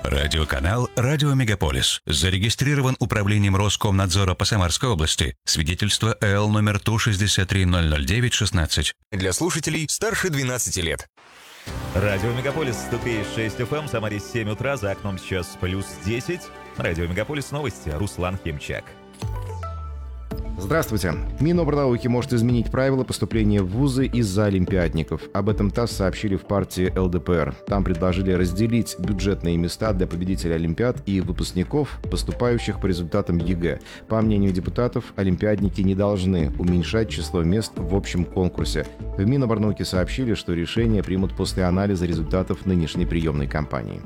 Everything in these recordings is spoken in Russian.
Радиоканал «Радио Мегаполис». Зарегистрирован управлением Роскомнадзора по Самарской области. Свидетельство ЭЛ номер 163-009-16. Для слушателей старше 12 лет. Радио Мегаполис, 103.6 FM, Самаре 7 утра, за окном сейчас плюс 10. Радио Мегаполис, новости, Руслан Хемчак. Здравствуйте. Минобрнауки может изменить правила поступления в вузы из-за олимпиадников. Об этом ТАСС сообщили в партии ЛДПР. Там предложили разделить бюджетные места для победителей олимпиад и выпускников, поступающих по результатам ЕГЭ. По мнению депутатов, олимпиадники не должны уменьшать число мест в общем конкурсе. В Минобрнауке сообщили, что решение примут после анализа результатов нынешней приемной кампании.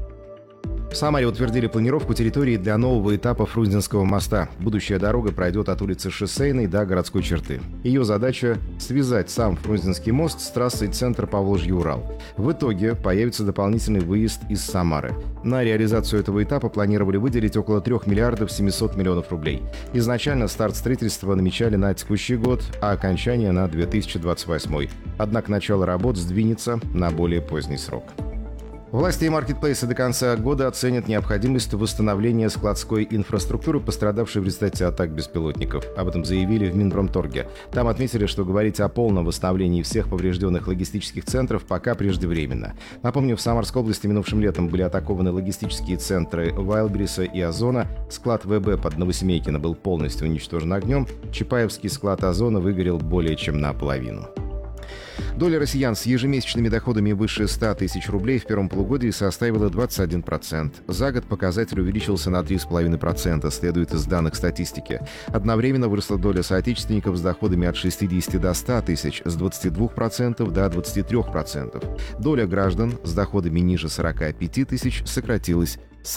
В Самаре утвердили планировку территории для нового этапа Фрунзенского моста. Будущая дорога пройдет от улицы Шоссейной до городской черты. Ее задача – связать сам Фрунзенский мост с трассой центр Поволжье-Урал. В итоге появится дополнительный выезд из Самары. На реализацию этого этапа планировали выделить около 3 миллиардов 700 миллионов рублей. Изначально старт строительства намечали на текущий год, а окончание на 2028. Однако начало работ сдвинется на более поздний срок. Власти и маркетплейсы до конца года оценят необходимость восстановления складской инфраструктуры, пострадавшей в результате атак беспилотников. Об этом заявили в Минпромторге. Там отметили, что говорить о полном восстановлении всех поврежденных логистических центров пока преждевременно. Напомню, в Самарской области минувшим летом были атакованы логистические центры Вайлдберриса и Озона. Склад ВБ под Новосемейкино был полностью уничтожен огнем. Чапаевский склад Озона выгорел более чем наполовину. Доля россиян с ежемесячными доходами выше 100 тысяч рублей в первом полугодии составила 21%. За год показатель увеличился на 3,5%, следует из данных статистики. Одновременно выросла доля соотечественников с доходами от 60 до 100 тысяч с 22% до 23%. Доля граждан с доходами ниже 45 тысяч сократилась с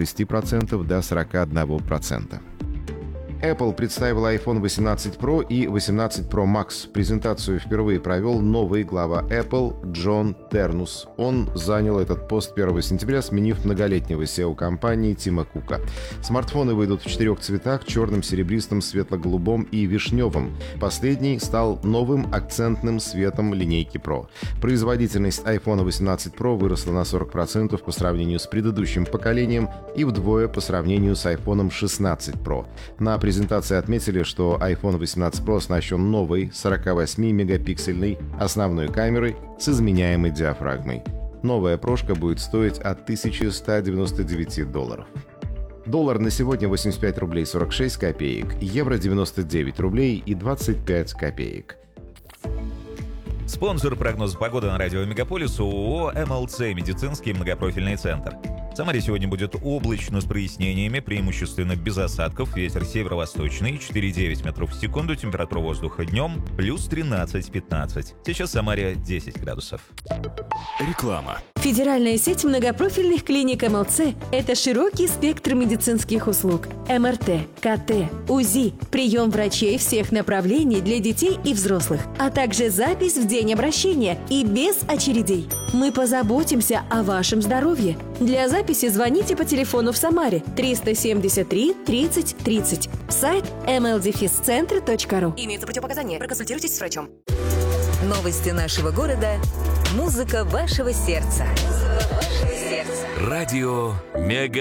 46% до 41%. Apple представила iPhone 18 Pro и 18 Pro Max. Презентацию впервые провел новый глава Apple Джон Тернус. Он занял этот пост 1 сентября, сменив многолетнего SEO компании Тима Кука. Смартфоны выйдут в 4 цветах – черном, серебристом, светло-голубом и вишневом. Последний стал новым акцентным светом линейки Pro. Производительность iPhone 18 Pro выросла на 40% по сравнению с предыдущим поколением и вдвое по сравнению с iPhone 16 Pro. На презентации отметили, что iPhone 18 Pro оснащен новой 48-мегапиксельной основной камерой с изменяемой диафрагмой. Новая прошка будет стоить от $1199. Доллар на сегодня 85 рублей 46 копеек, евро 99 рублей и 25 копеек. Спонсор прогноза погоды на радио Мегаполис ООО «МЛЦ» медицинский многопрофильный центр. В Самаре сегодня будет облачно с прояснениями, преимущественно без осадков, ветер северо-восточный, 4,9 метров в секунду, температура воздуха днем плюс 13-15. Сейчас в Самаре 10 градусов. Реклама. Федеральная сеть многопрофильных клиник МЛЦ – это широкий спектр медицинских услуг. МРТ, КТ, УЗИ, прием врачей всех направлений для детей и взрослых, а также запись в день обращения и без очередей. Мы позаботимся о вашем здоровье. Для записи звоните по телефону в Самаре 373 30 30. Сайт mldefiscentre.ru. Имеются противопоказания. Проконсультируйтесь с врачом. Новости нашего города. Музыка вашего сердца. Радио Мега.